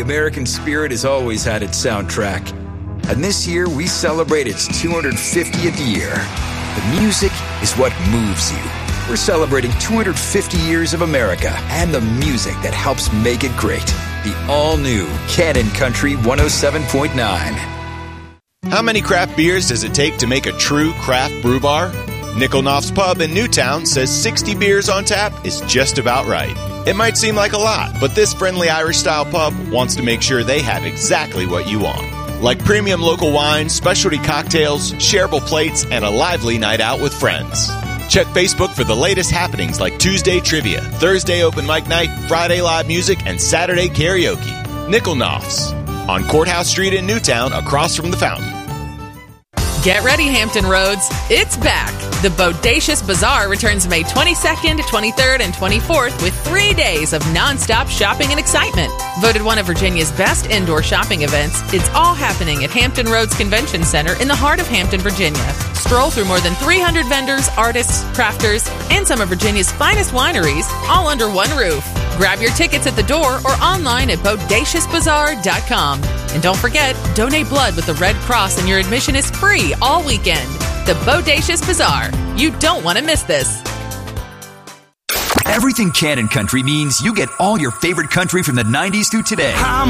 American spirit has always had its soundtrack. And this year, we celebrate its 250th year. The music is what moves you. We're celebrating 250 years of America and the music that helps make it great. The all-new Cannon Country 107.9. How many craft beers does it take to make a true craft brew bar? Nickel Knopf's Pub in Newtown says 60 beers on tap is just about right. It might seem like a lot, but this friendly Irish-style pub wants to make sure they have exactly what you want. Like premium local wines, specialty cocktails, shareable plates, and a lively night out with friends. Check Facebook for the latest happenings like Tuesday trivia, Thursday open mic night, Friday live music, and Saturday karaoke. Nickel Knopf's on Courthouse Street in Newtown across from the fountain. Get ready, Hampton Roads. It's back. The Bodacious Bazaar returns May 22nd, 23rd, and 24th with 3 days of nonstop shopping and excitement. Voted one of Virginia's best indoor shopping events, it's all happening at Hampton Roads Convention Center in the heart of Hampton, Virginia. Stroll through more than 300 vendors, artists, crafters, and some of Virginia's finest wineries, all under one roof. Grab your tickets at the door or online at bodaciousbazaar.com. And don't forget, donate blood with the Red Cross and your admission is free all weekend. The Bodacious Bazaar. You don't want to miss this. Everything Cannon Country means you get all your favorite country from the 90s through today.